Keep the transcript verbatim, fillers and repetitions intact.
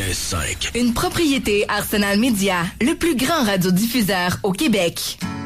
quatre-vingt-seize cinq. Une propriété Arsenal Média, le plus grand radiodiffuseur au Québec.